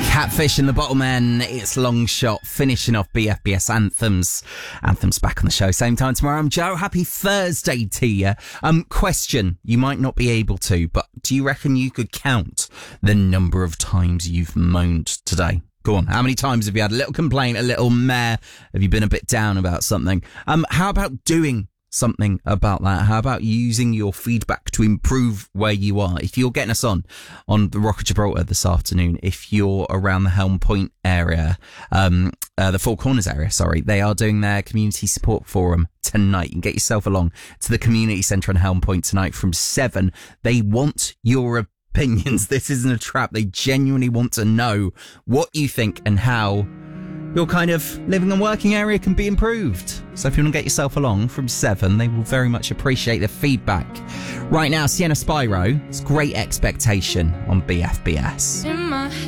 Catfish and the Bottlemen, it's Long Shot, finishing off BFBS Anthems. Anthems back on the show, same time tomorrow. I'm Joe, happy Thursday to you. Question, you might not be able to, but do you reckon you could count the number of times you've moaned today? Go on, how many times have you had a little complaint, a little meh? Have you been a bit down about something? How about doing something about that? How about using your feedback to improve where you are? If you're getting us on the Rock of Gibraltar this afternoon, if you're around the Helm Point area, the Four Corners area, they are doing their community support forum tonight. You can get yourself along to the community centre on Helm Point tonight from 7. They want your opinions. This isn't a trap. They genuinely want to know what you think and how your kind of living and working area can be improved. So if you want to get yourself along from 7, they will very much appreciate the feedback. Right now, Sienna Spyro, it's Great Expectation on BFBS.